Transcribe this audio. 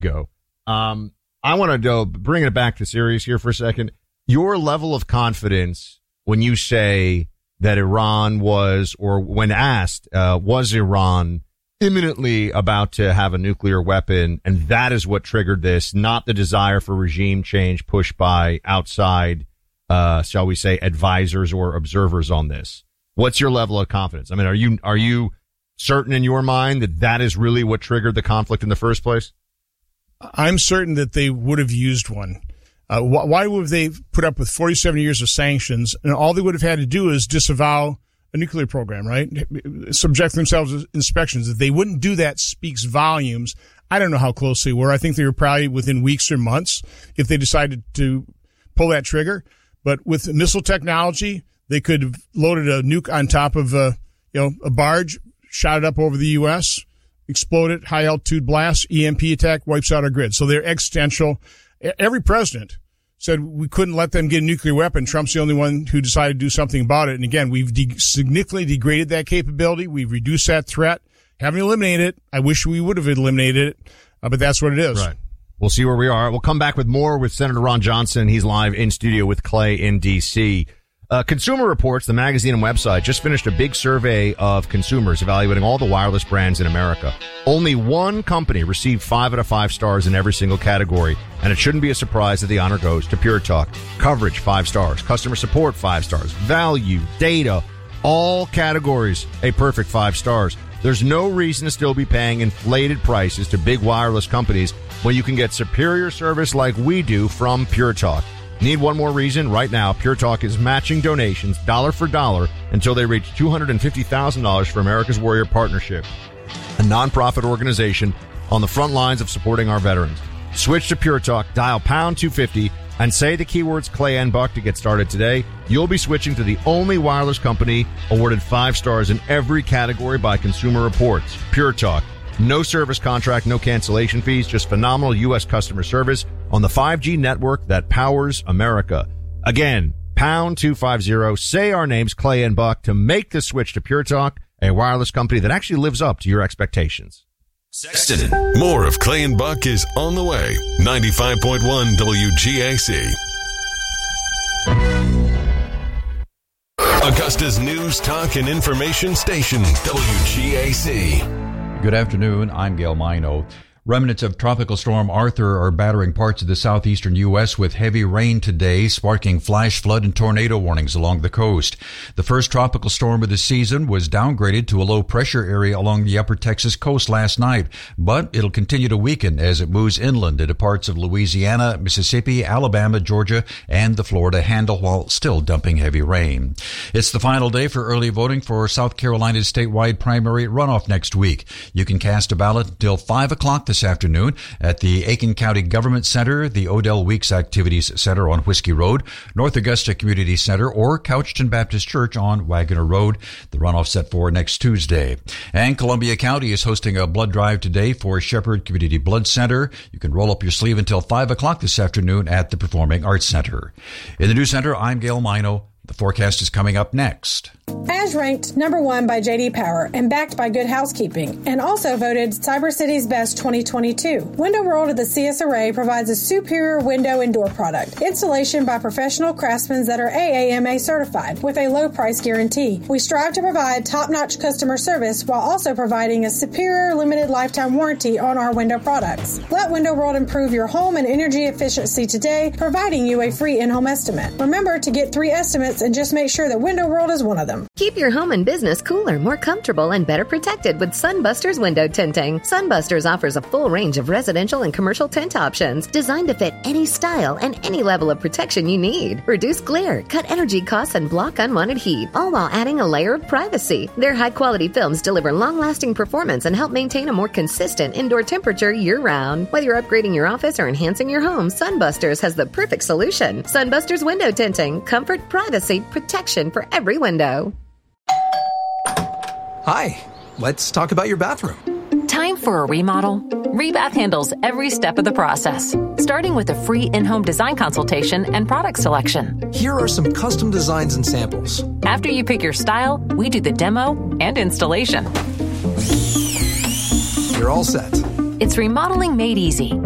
go. I want to bring it back to serious here for a second. Your level of confidence when you say that Iran was, or when asked, was Iran imminently about to have a nuclear weapon, and that is what triggered this, not the desire for regime change pushed by outside, shall we say, advisors or observers on this. What's your level of confidence? I mean, are you certain in your mind that that is really what triggered the conflict in the first place? I'm certain that they would have used one. Why would they put up with 47 years of sanctions, and all they would have had to do is disavow a nuclear program, right? Subject themselves to inspections. If they wouldn't do that, speaks volumes. I don't know how close they were. I think they were probably within weeks or months if they decided to pull that trigger. But with missile technology, they could have loaded a nuke on top of a barge, shot it up over the U.S., exploded, high altitude blast, EMP attack, wipes out our grid. So they're existential. Every president said we couldn't let them get a nuclear weapon. Trump's the only one who decided to do something about it. And again, we've significantly degraded that capability. We've reduced that threat. Haven't eliminated it. I wish we would have eliminated it, but that's what it is. Right. We'll see where we are. We'll come back with more with Senator Ron Johnson. He's live in studio with Clay in D.C. Consumer Reports, the magazine and website, just finished a big survey of consumers evaluating all the wireless brands in America. Only one company received 5 out of 5 stars in every single category, and it shouldn't be a surprise that the honor goes to Pure Talk. Coverage, 5 stars. Customer support, 5 stars. Value, data, all categories, a perfect 5 stars. There's no reason to still be paying inflated prices to big wireless companies when you can get superior service like we do from Pure Talk. Need one more reason? Right now, Pure Talk is matching donations dollar for dollar until they reach $250,000 for America's Warrior Partnership, a nonprofit organization on the front lines of supporting our veterans. Switch to Pure Talk, dial pound 250, and say the keywords Clay and Buck to get started today. You'll be switching to the only wireless company awarded 5 stars in every category by Consumer Reports. Pure Talk. No service contract, no cancellation fees, just phenomenal U.S. customer service on the 5G network that powers America. Again, pound 250, say our names, Clay and Buck, to make the switch to Pure Talk, a wireless company that actually lives up to your expectations. Sexton. More of Clay and Buck is on the way. 95.1 WGAC. Augusta's news, talk, and information station, WGAC. Good afternoon. I'm Gail Mino. Remnants of Tropical Storm Arthur are battering parts of the southeastern U.S. with heavy rain today, sparking flash flood and tornado warnings along the coast. The first tropical storm of the season was downgraded to a low-pressure area along the upper Texas coast last night, but it'll continue to weaken as it moves inland into parts of Louisiana, Mississippi, Alabama, Georgia, and the Florida Handle while still dumping heavy rain. It's the final day for early voting for South Carolina's statewide primary runoff next week. You can cast a ballot until 5 o'clock this afternoon at the Aiken County Government Center, the Odell Weeks Activities Center on Whiskey Road, North Augusta Community Center, or Couchton Baptist Church on Wagoner Road. The runoff set for next Tuesday. And Columbia County is hosting a blood drive today for Shepherd Community Blood Center. You can roll up your sleeve until 5 o'clock this afternoon at the Performing Arts Center. In the News Center, I'm Gail Mino. The forecast is coming up next. As ranked number 1 by J.D. Power and backed by Good Housekeeping, and also voted Cyber City's Best 2022, Window World of the CS Array provides a superior window and door product. Installation by professional craftsmen that are AAMA certified with a low price guarantee. We strive to provide top-notch customer service while also providing a superior limited lifetime warranty on our window products. Let Window World improve your home and energy efficiency today, providing you a free in-home estimate. Remember to get 3 estimates and just make sure that Window World is one of them. Keep your home and business cooler, more comfortable, and better protected with Sunbusters window tinting. Sunbusters offers a full range of residential and commercial tint options designed to fit any style and any level of protection you need. Reduce glare, cut energy costs, and block unwanted heat, all while adding a layer of privacy. Their high-quality films deliver long-lasting performance and help maintain a more consistent indoor temperature year-round. Whether you're upgrading your office or enhancing your home, Sunbusters has the perfect solution. Sunbusters window tinting. Comfort, privacy, protection for every window. Hi, let's talk about your bathroom. Time for a remodel? Rebath handles every step of the process, starting with a free in-home design consultation and product selection. Here are some custom designs and samples. After you pick your style, we do the demo and installation. You're all set. It's remodeling made easy.